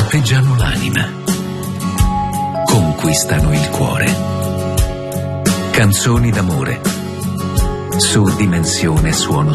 Arpeggiano l'anima, conquistano il cuore. Canzoni d'amore su Dimensione Suono